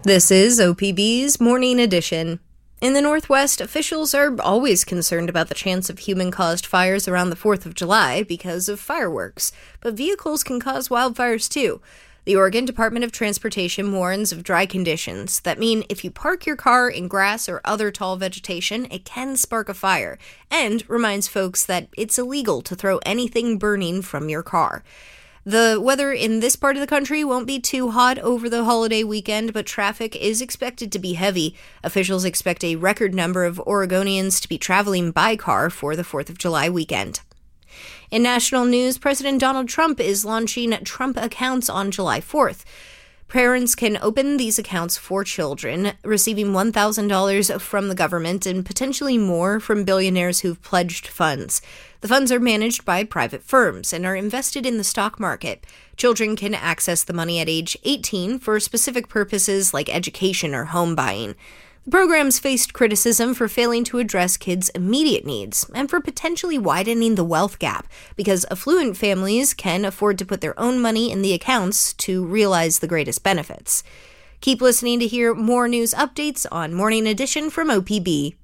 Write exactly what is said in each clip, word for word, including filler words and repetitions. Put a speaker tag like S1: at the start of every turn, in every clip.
S1: This is O P B's Morning Edition. In the Northwest, officials are always concerned about the chance of human-caused fires around the fourth of July because of fireworks, but vehicles can cause wildfires too. The Oregon Department of Transportation warns of dry conditions that mean if you park your car in grass or other tall vegetation, it can spark a fire, and reminds folks that it's illegal to throw anything burning from your car. The weather in this part of the country won't be too hot over the holiday weekend, but traffic is expected to be heavy. Officials expect a record number of Oregonians to be traveling by car for the fourth of July weekend. In national news, President Donald Trump is launching Trump accounts on July fourth. Parents can open these accounts for children, receiving one thousand dollars from the government and potentially more from billionaires who've pledged funds. The funds are managed by private firms and are invested in the stock market. Children can access the money at age eighteen for specific purposes like education or home buying. The program's faced criticism for failing to address kids' immediate needs and for potentially widening the wealth gap because affluent families can afford to put their own money in the accounts to realize the greatest benefits. Keep listening to hear more news updates on Morning Edition from O P B.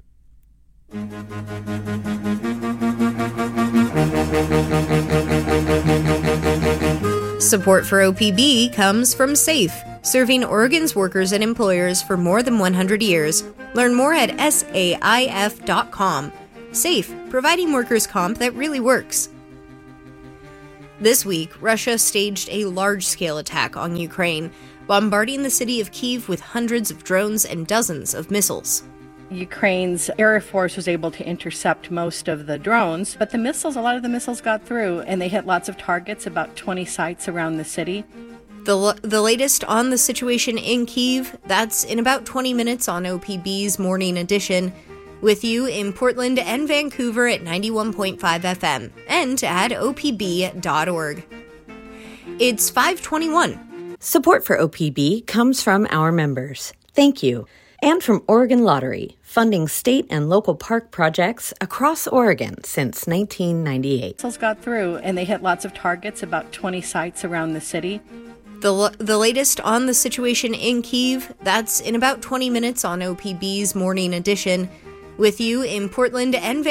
S1: Support for O P B comes from SAFE, serving Oregon's workers and employers for more than one hundred years. Learn more at S A I F dot com. SAFE, providing workers' comp that really works. This week, Russia staged a large-scale attack on Ukraine, bombarding the city of Kyiv with hundreds of drones and dozens of missiles.
S2: Ukraine's Air Force was able to intercept most of the drones, but the missiles, a lot of the missiles got through, and they hit lots of targets, about twenty sites around the city.
S1: The, the latest on the situation in Kyiv, that's in about twenty minutes on O P B's Morning Edition, with you in Portland and Vancouver at ninety-one point five F M, and at O P B dot org. It's five twenty-one.
S3: Support for O P B comes from our members. Thank you. And from Oregon Lottery, funding state and local park projects across Oregon since nineteen ninety-eight.
S2: Missiles got through, and they hit lots of targets, about twenty sites around the city.
S1: The, the latest on the situation in Kyiv, that's in about twenty minutes on O P B's Morning Edition, with you in Portland and Vancouver.